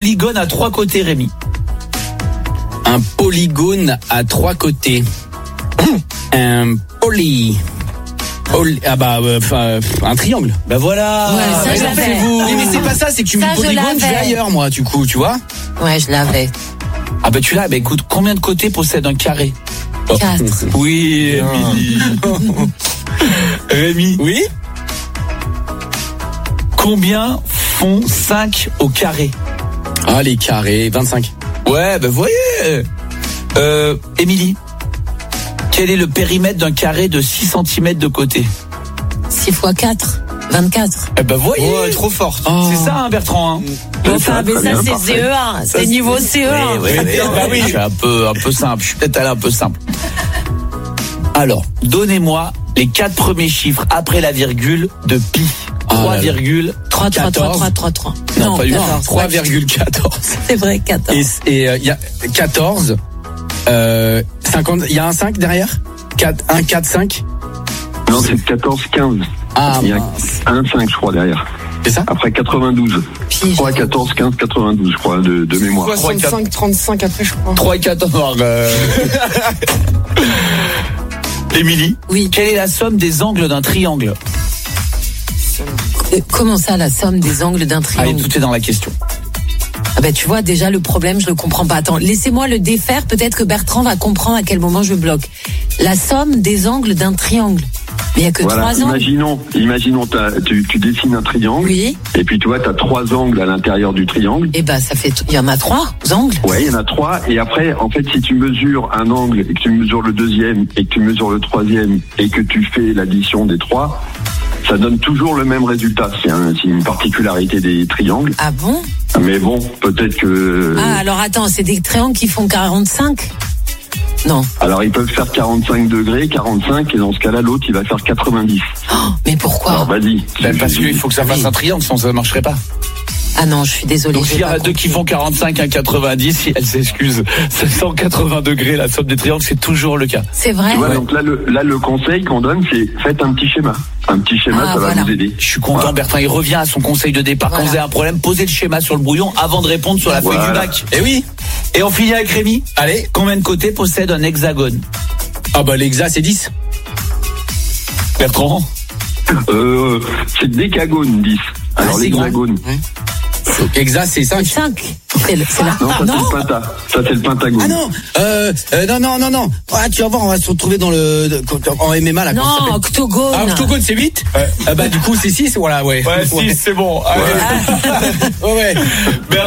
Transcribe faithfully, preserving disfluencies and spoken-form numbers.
polygone à trois côtés, Rémi? Un polygone à trois côtés. Un poly. poly ah bah, euh, un triangle. Bah voilà. Ouais, ça, je l'avais. vous. Mais c'est pas ça, c'est que tu Ça, mets je polygone, je vais l'avais. ailleurs, moi, du coup, tu vois. Ouais, je l'avais. Ah bah tu l'as. Bah écoute, combien de côtés possède un carré? Quatre. Oui, Émilie. Rémi. Oui. Combien font cinq au carré? Ah, les carrés, vingt-cinq. Ouais, bah voyez. Euh, Émilie, quel est le périmètre d'un carré de six centimètres de côté? six fois quatre. vingt-quatre. Eh ben voyez. Ouais, trop forte. C'est ça, hein, Bertrand, hein. Enfin, mais ça, c'est C E un. C'est niveau C E un. Oui, oui, oui, bah oui. Je suis un peu, un peu simple. Je suis peut-être allé un peu simple. Alors, donnez-moi les quatre premiers chiffres après la virgule de pi. trois virgule trois, trois, trois, trois, trois, trois. Non, pas du tout. quatorze. trois virgule quatorze. C'est vrai, quatorze. Et il euh, y a quatorze, euh, cinquante, il y a un cinq derrière? quatre, un, quatre, cinq? Non, c'est quatorze, quinze. Ah, Il y a mince. un cinq, je crois, derrière. C'est ça? Après quatre-vingt-douze. Pige. trois, quatorze, quinze, quatre-vingt-douze, je crois, de, de mémoire. soixante-cinq, trente-cinq après, je crois. trois et quatorze. Euh... Émilie, Oui. quelle est la somme des angles d'un triangle? Euh, Comment ça, la somme des angles d'un Allez, triangle? tout est dans la question. Ah ben, tu vois, déjà, le problème, je le comprends pas. Attends, laissez-moi le défaire. Peut-être que Bertrand va comprendre à quel moment je bloque. La somme des angles d'un triangle. Mais il n'y a que Voilà, trois angles. imaginons, imaginons t'as- tu, tu dessines un triangle, Oui. et puis tu vois, tu as trois angles à l'intérieur du triangle. Eh ben, ça fait, il y en a trois angles. Ouais, il y en a trois, et après, en fait, si tu mesures un angle, et que tu mesures le deuxième, et que tu mesures le troisième, et que tu fais l'addition des trois, ça donne toujours le même résultat. C'est un, c'est une particularité des triangles. Ah bon? Mais bon, peut-être que... Ah, alors attends, c'est des triangles qui font quarante-cinq? Non. Alors, ils peuvent faire quarante-cinq degrés, quarante-cinq, et dans ce cas-là, l'autre, il va faire quatre-vingt-dix. Oh, mais pourquoi? Alors, vas-y. Ben, parce qu'il faut que ça fasse Oui. un triangle, sinon ça ne marcherait pas. Ah non, je suis désolée. Donc j'ai s'il y en pas a deux qui compris. font quarante-cinq, un quatre-vingt-dix, si elle s'excuse, c'est cent quatre-vingts degrés, la somme des triangles, c'est toujours le cas. C'est vrai? Tu vois, donc là le, là, le conseil qu'on donne, c'est faites un petit schéma. Un petit schéma, Ah, ça voilà. va vous aider. Je suis content, Voilà. Bertrand, il revient à son conseil de départ. Voilà. Quand vous avez un problème, posez le schéma sur le brouillon avant de répondre sur la feuille Voilà. du bac. Eh oui. Et on finit avec Rémi. Allez. Combien de côtés possède un hexagone? Ah bah, l'exa, c'est dix. Bertrand? Euh, c'est décagone, dix. Alors Ah, c'est grand. l'hexagone. Exa, c'est cinq. cinq. C'est le- c'est la... Non, ça c'est le penta. Ça c'est le pentagone. Ah non, euh, euh, non, non, non, non. Ah, tu vas voir, on va se retrouver dans le, de- en M M A, là. comment ça Non, s'appelle? octogone. Ah, octogone, c'est huit? Ah bah, du coup, c'est six, voilà, ouais. Ouais, si, c'est bon. Allez. Ouais, ouais.